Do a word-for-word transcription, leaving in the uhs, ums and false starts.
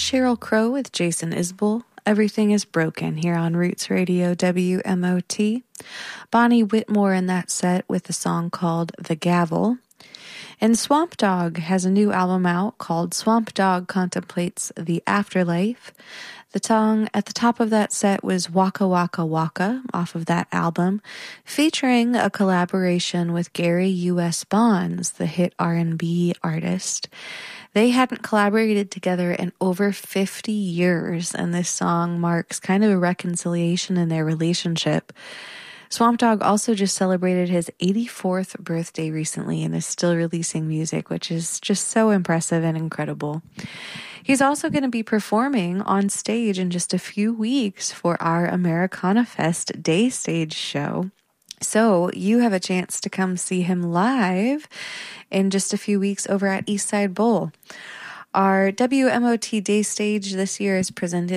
Sheryl Crow with Jason Isbell. Everything is Broken here on Roots Radio W M O T. Bonnie Whitmore in that set with a song called The Gavel. And Swamp Dogg has a new album out called Swamp Dogg Contemplates the Afterlife. The song at the top of that set was Waka Waka Waka off of that album, featuring a collaboration with Gary U S Bonds, the hit R and B artist. They hadn't collaborated together in over fifty years, and this song marks kind of a reconciliation in their relationship. Swamp Dogg also just celebrated his eighty-fourth birthday recently and is still releasing music, which is just so impressive and incredible. He's also going to be performing on stage in just a few weeks for our Americana Fest Day Stage show. So you have a chance to come see him live in just a few weeks over at Eastside Bowl. Our W M O T Day Stage this year is presented